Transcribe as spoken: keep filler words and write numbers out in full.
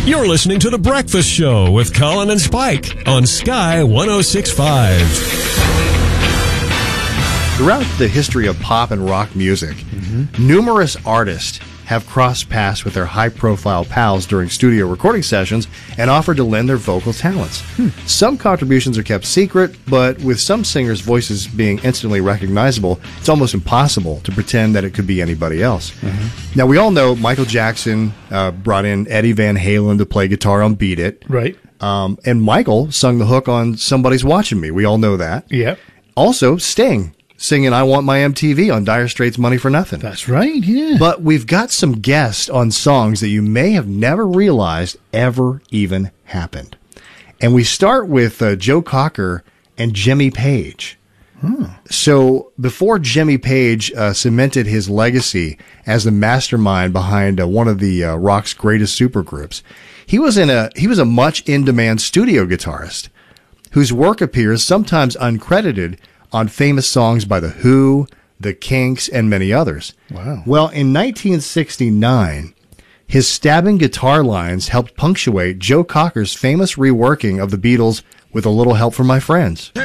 You're listening to The Breakfast Show with Colin and Spike on Sky one oh six point five. Throughout the history of pop and rock music, mm-hmm. numerous artists have crossed paths with their high-profile pals during studio recording sessions and offered to lend their vocal talents. Hmm. Some contributions are kept secret, but with some singers' voices being instantly recognizable, it's almost impossible to pretend that it could be anybody else. Mm-hmm. Now, we all know Michael Jackson uh, brought in Eddie Van Halen to play guitar on Beat It. Right. Um, and Michael sung the hook on Somebody's Watching Me. We all know that. Yeah. Also, Sting singing I Want My M T V on Dire Straits' Money for Nothing. That's right, yeah. But we've got some guests on songs that you may have never realized ever even happened. And we start with uh, Joe Cocker and Jimmy Page. Hmm. So before Jimmy Page uh, cemented his legacy as the mastermind behind uh, one of the uh, rock's greatest supergroups, he was in a he was a much in-demand studio guitarist whose work appears sometimes uncredited on famous songs by The Who, The Kinks, and many others. Wow. Well, in nineteen sixty-nine, his stabbing guitar lines helped punctuate Joe Cocker's famous reworking of the Beatles' With a Little Help from My Friends.